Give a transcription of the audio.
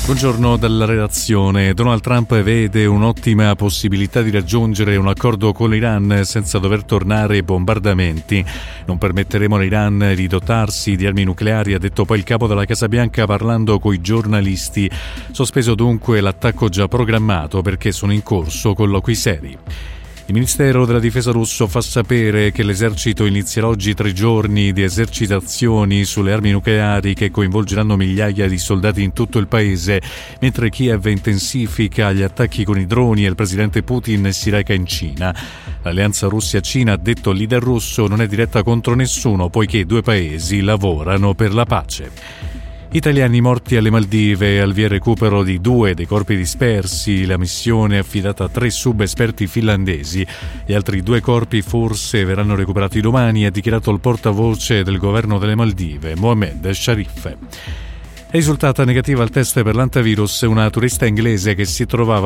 Buongiorno dalla redazione. Donald Trump vede un'ottima possibilità di raggiungere un accordo con l'Iran senza dover tornare ai bombardamenti. Non permetteremo all'Iran di dotarsi di armi nucleari, ha detto poi il capo della Casa Bianca parlando coi giornalisti. Sospeso dunque l'attacco già programmato perché sono in corso colloqui seri. Il Ministero della Difesa russo fa sapere che l'esercito inizierà oggi 3 giorni di esercitazioni sulle armi nucleari che coinvolgeranno migliaia di soldati in tutto il paese, mentre Kiev intensifica gli attacchi con i droni e il presidente Putin si reca in Cina. L'alleanza Russia-Cina, ha detto il leader russo, non è diretta contro nessuno poiché i due paesi lavorano per la pace. Italiani morti alle Maldive, al via recupero di 2 dei corpi dispersi, la missione è affidata a 3 subesperti finlandesi. Gli altri 2 corpi forse verranno recuperati domani, ha dichiarato il portavoce del governo delle Maldive, Mohammed Sharif. È risultata negativa al test per l'antivirus una turista inglese che si trovava